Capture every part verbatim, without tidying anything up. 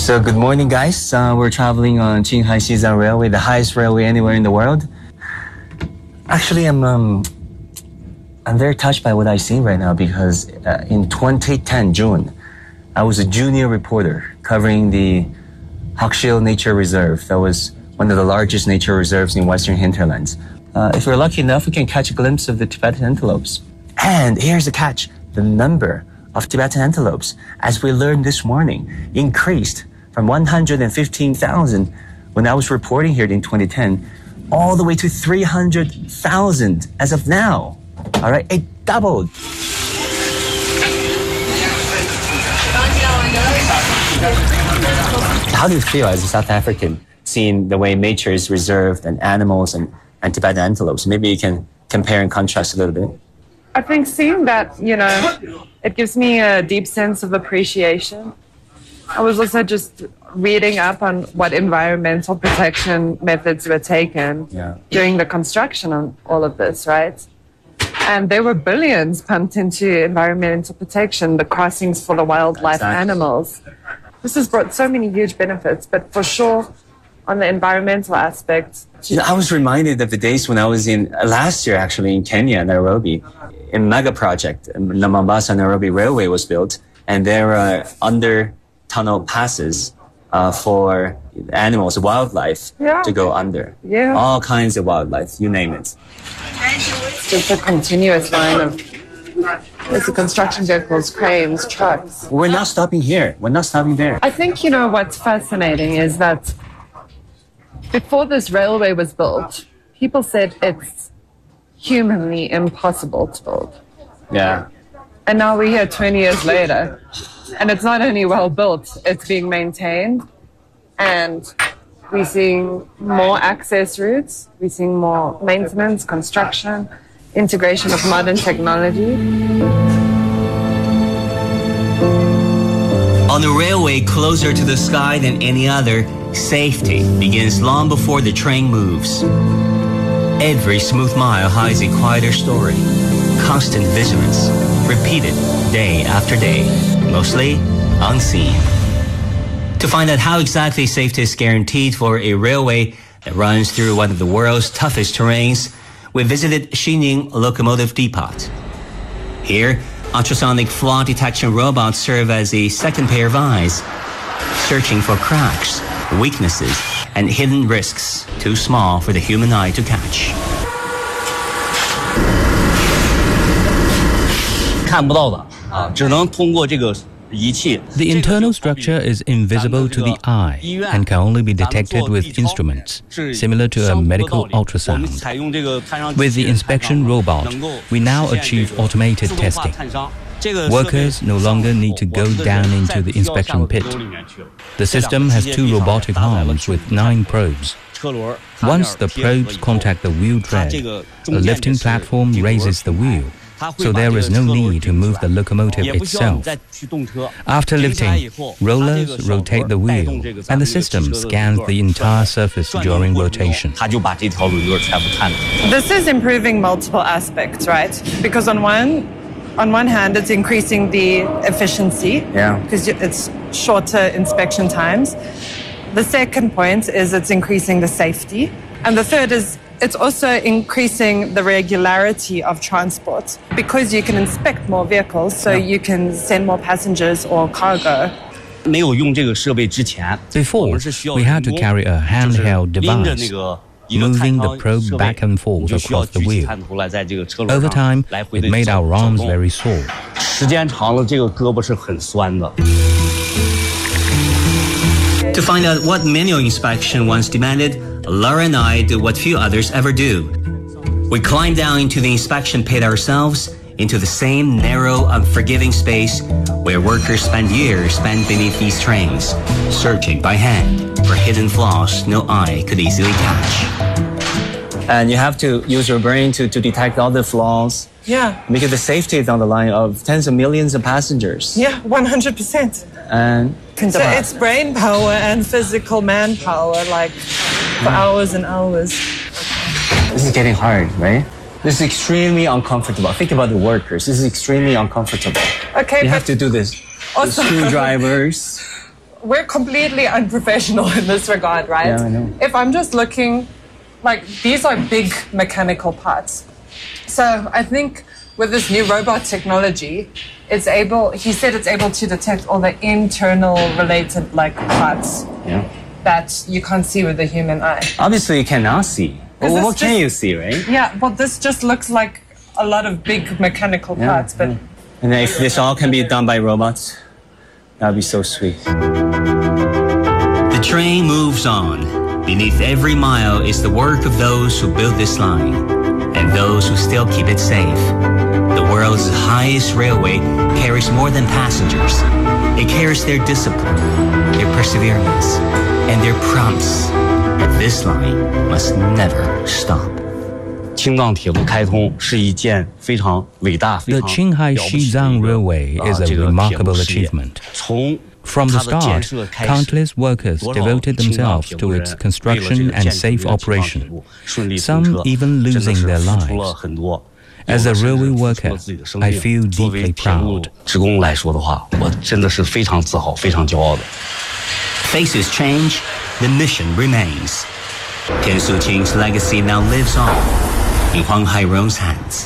So good morning, guys. Uh, we're traveling on Qinghai Xizang Railway, the highest railway anywhere in the world. Actually, I'm um, I'm very touched by what I see right now because uh, in twenty ten June, I was a junior reporter covering the Hakshil Nature Reserve. That was one of the largest nature reserves in Western hinterlands. Uh, if we're lucky enough, we can catch a glimpse of the Tibetan antelopes. And here's the catch: the number of Tibetan antelopes, as we learned this morning, increased from one hundred fifteen thousand when I was reporting here in twenty ten, all the way to three hundred thousand as of now. All right, it doubled. How do you feel as a South African seeing the way nature is reserved and animals and, and Tibetan antelopes? Maybe you can compare and contrast a little bit. I think seeing that, you know, it gives me a deep sense of appreciation. I was also just reading up on what environmental protection methods were taken yeah. during the construction of all of this, right? And there were billions pumped into environmental protection, the crossings for the wildlife exactly. animals. This has brought so many huge benefits, but for sure, on the environmental aspect. You know, I was reminded of the days when I was in, uh, last year actually, in Kenya, Nairobi, in mega project, the Mombasa-Nairobi Railway was built, and there were under tunnel passes uh, for animals, wildlife, yeah. to go under. Yeah. All kinds of wildlife, you name it. Just a continuous line of it's the construction vehicles, cranes, trucks. We're not stopping here. We're not stopping there. I think, you know, what's fascinating is that before this railway was built, people said it's humanly impossible to build. Yeah. And now we're here twenty years later, and it's not only well built, it's being maintained, and we're seeing more access routes, we're seeing more maintenance, construction, integration of modern technology. On the railway closer to the sky than any other, safety begins long before the train moves. Every smooth mile hides a quieter story. Constant vigilance, repeated day after day, mostly unseen. To find out how exactly safety is guaranteed for a railway that runs through one of the world's toughest terrains, we visited Xining Locomotive Depot. Here, ultrasonic flaw detection robots serve as a second pair of eyes, searching for cracks, weaknesses, and hidden risks too small for the human eye to catch. 看不到的啊，只能通过这个仪器。 The internal structure is invisible to the eye and can only be detected with instruments, similar to a medical ultrasound. With the inspection robot, we now achieve automated testing. Workers no longer need to go down into the inspection pit. The system has two robotic arms with nine probes. Once the probes contact the wheel tread, a lifting platform raises the wheel, so there is no need to move the locomotive itself. After lifting, rollers rotate the wheel, and the system scans the entire surface during rotation. This is improving multiple aspects, right? Because on one On one hand, it's increasing the efficiency, yeah, because it's shorter inspection times. The second point is it's increasing the safety. And the third is it's also increasing the regularity of transport because you can inspect more vehicles, so you can send more passengers or cargo. Before, we had to carry a handheld device, moving the probe back and forth across the wheel. Over time, it made our arms very sore. To find out what manual inspection once demanded, Laura and I did what few others ever do. We climbed down into the inspection pit ourselves, into the same narrow, unforgiving space where workers spend years spent beneath these trains, searching by hand for hidden flaws no eye could easily catch. And you have to use your brain to, to detect all the flaws. Yeah. Because the safety is on the line of tens of millions of passengers. Yeah, one hundred percent. And so it's brain power and physical manpower, like for hours and hours. This is getting hard, right? This is extremely uncomfortable. Think about the workers. This is extremely uncomfortable. Okay, you but have to do this. Also, the screwdrivers, we're completely unprofessional in this regard, right? Yeah, I know. If I'm just looking, like, these are big mechanical parts. So I think with this new robot technology, it's able, he said it's able to detect all the internal related, like, parts Yeah. that you can't see with the human eye. Obviously, you cannot see. Well, this what can just- you see, right? Yeah, well, this just looks like a lot of big mechanical Yeah, parts, but yeah. And if this all can be done by robots, that'd be so sweet. The train moves on. Beneath every mile is the work of those who built this line and those who still keep it safe. The world's highest railway carries more than passengers. It carries their discipline, their perseverance, and their promise that this line must never stop. 青藏铁路开通是一件非常伟大、非 The 常 Qinghai 了不起的 Xizang 一个 Railway 啊 is a 这个铁路 remarkable 事业。 achievement. 从 From the 它的建 start, 设开始， countless workers 多少 devoted 青藏 themselves 铁 to 路人 its 为了这 construction 个 and 建 safe 这个青藏铁 operation, 路顺利通 some 车， even 真的 losing 是 their 付出了 lives. 很多。 As a 有的甚至 railway 付出了 worker, 自己的生 I 命 feel 作为 deeply 铁路 proud. 职工来说的话，我真的是非常自豪、非常骄傲的。 Faces change, the mission remains. Tian Suqing's legacy now lives on in Huang Hairon's hands.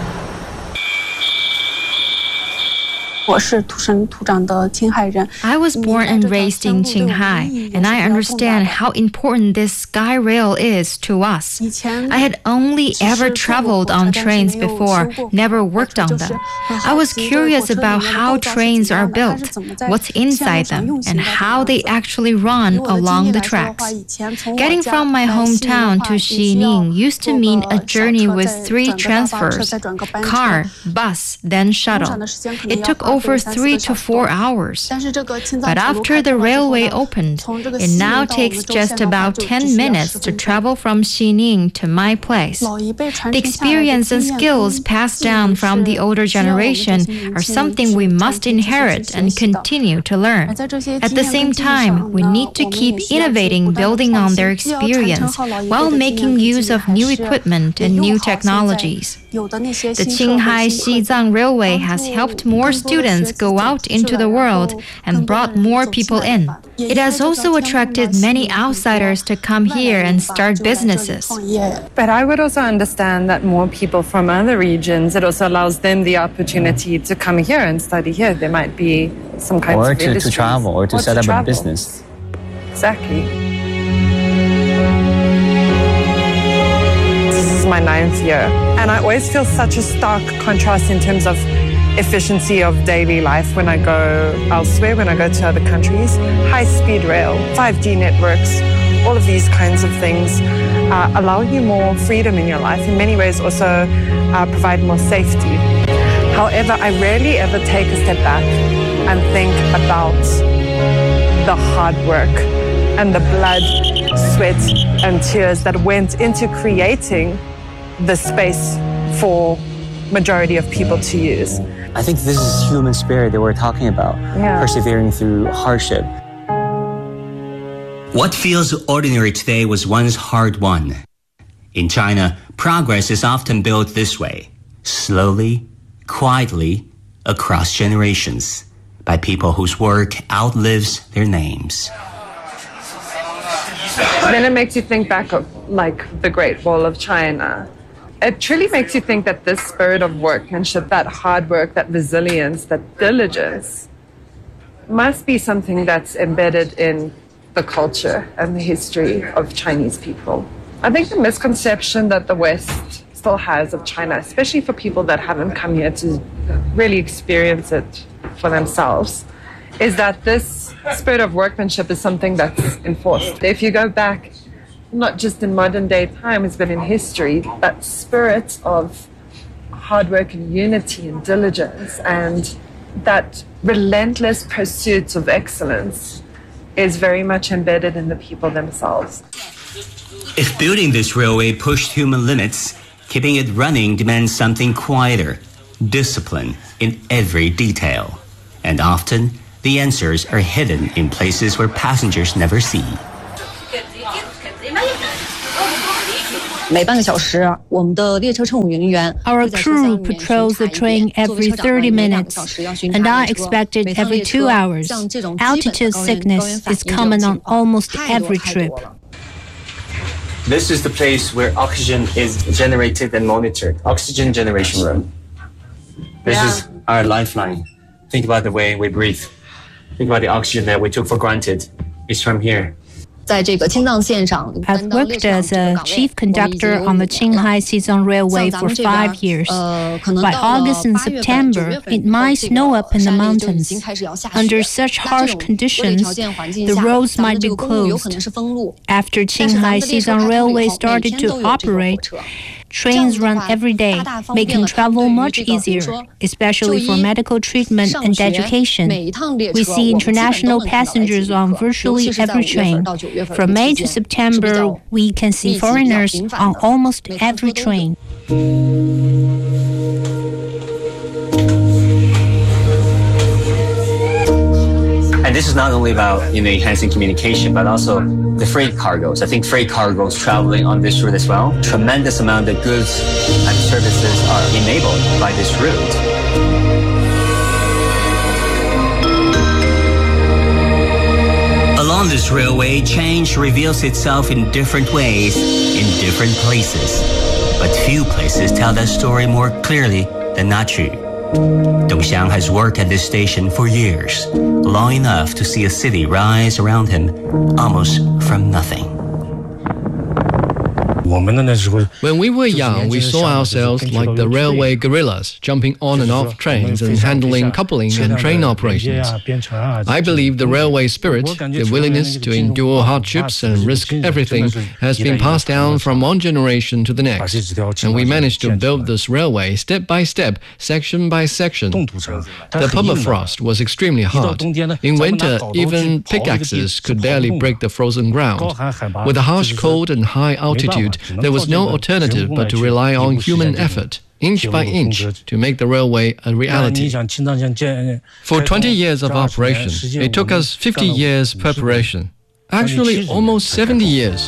我是土生土长的青海人。 I was born and raised in Qinghai, and I understand how important this sky rail is to us. I had only ever traveled on trains before, never worked on them. I was curious about how trains are built, what's inside them, and how they actually run along the tracks. Getting from my hometown to Xining used to mean a journey with three transfers: car, bus, then shuttle. It took over three to four hours. But after the railway opened, it now takes just about ten minutes to travel from Xining to my place. The experience and skills passed down from the older generation are something we must inherit and continue to learn. At the same time, we need to keep innovating, building on their experience while making use of new equipment and new technologies. The Qinghai Xizang Railway has helped more students go out into the world and brought more people in. It has also attracted many outsiders to come here and start businesses. But I would also understand that more people from other regions, it also allows them the opportunity to come here and study here. There might be some kinds Or of to, to industries. travel, or to set up a travel. business. Exactly. This is my ninth year, and I always feel such a stark contrast in terms of efficiency of daily life when I go elsewhere, when I go to other countries. High-speed rail, five G networks, all of these kinds of things uh, allow you more freedom in your life. In many ways also uh, provide more safety. However, I rarely ever take a step back and think about the hard work and the blood, sweat, and tears that went into creating the space for majority of people to use. I think this is human spirit that we're talking about, Yeah. persevering through hardship. What feels ordinary today was once hard won. In China, progress is often built this way, slowly, quietly, across generations, by people whose work outlives their names. Then it makes you think back of like the Great Wall of China. It truly makes you think that this spirit of workmanship, that hard work, that resilience, that diligence must be something that's embedded in the culture and the history of Chinese people. I think the misconception that the West still has of China, especially for people that haven't come here to really experience it for themselves, is that this spirit of workmanship is something that's enforced. If you go back, not just in modern day times, but in history, that spirit of hard work and unity and diligence and that relentless pursuit of excellence is very much embedded in the people themselves. If building this railway pushed human limits, keeping it running demands something quieter, discipline in every detail. And often, the answers are hidden in places where passengers never see. Our crew patrols the train every thirty minutes, and I expected every two hours. Altitude sickness is common on almost every trip. This is the place where oxygen is generated and monitored. Oxygen generation room. This Yeah. is our lifeline. Think about the way we breathe. Think about the oxygen that we took for granted. It's from here. I've worked as a chief conductor on the Qinghai Xizang Railway for five years. By August and September, it might snow up in the mountains. Under such harsh conditions, the roads might be closed. After Qinghai Xizang Railway started to operate, trains run every day, making travel much easier, especially for medical treatment and education. We see international passengers on virtually every train. From May to September, we can see foreigners on almost every train. And this is not only about, you know, enhancing communication, but also the freight cargoes. I think freight cargoes traveling on this route as well. Tremendous amount of goods and services are enabled by this route. Along this railway, change reveals itself in different ways, in different places. But few places tell that story more clearly than Nachu. Dongxiang has worked at this station for years, long enough to see a city rise around him almost from nothing. When we were young, we saw ourselves like the railway guerrillas, jumping on and off trains and handling coupling and train operations. I believe the railway spirit, the willingness to endure hardships and risk everything, has been passed down from one generation to the next. And we managed to build this railway step by step, section by section. The permafrost was extremely hard. In winter, even pickaxes could barely break the frozen ground. With the harsh cold and high altitude, there was no alternative but to rely on human effort, inch by inch, to make the railway a reality. For twenty years of operation, it took us fifty years preparation. Actually, almost seventy years.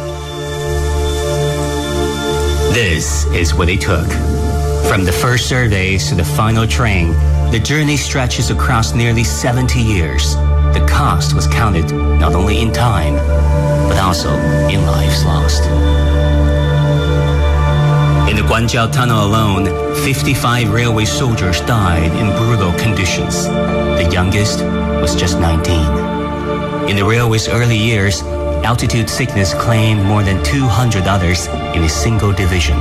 This is what it took. From the first surveys to the final train, the journey stretches across nearly seventy years. The cost was counted not only in time, but also in lives lost. In the Guanjiao Tunnel alone, fifty-five railway soldiers died in brutal conditions. The youngest was just nineteen. In the railway's early years, altitude sickness claimed more than two hundred others in a single division.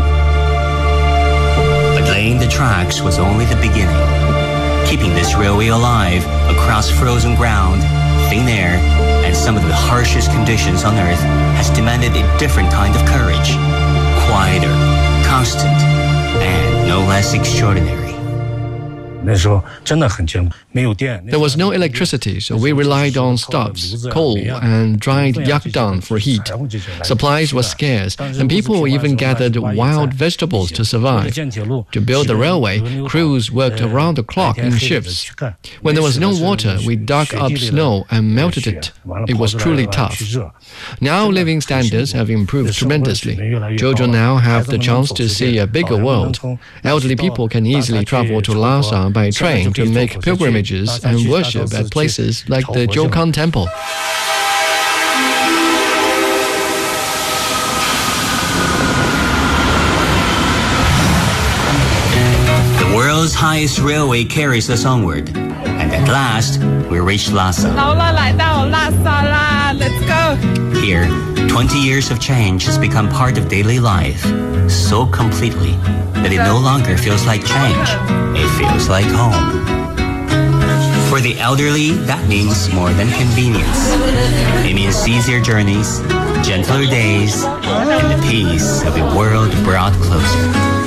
But laying the tracks was only the beginning. Keeping this railway alive across frozen ground, thin air, and some of the harshest conditions on Earth has demanded a different kind of courage. Quieter, constant, and no less extraordinary. There was no electricity, so we relied on stoves, coal, and dried yak dung for heat. Supplies were scarce, and people even gathered wild vegetables to survive. To build the railway, crews worked around the clock in shifts. When there was no water, we dug up snow and melted it. It was truly tough. Now living standards have improved tremendously. Children now have the chance to see a bigger world. Elderly people can easily travel to Lhasa by train to make pilgrimages and worship at places like the Jiukan Temple. The world's highest railway carries us onward, and at last we reach Lhasa. 到了，来到拉萨啦 Let's go. Here, twenty years of change has become part of daily life, so completely that it no longer feels like change. It feels like home. For the elderly, that means more than convenience. It means easier journeys, gentler days, and the peace of a world brought closer.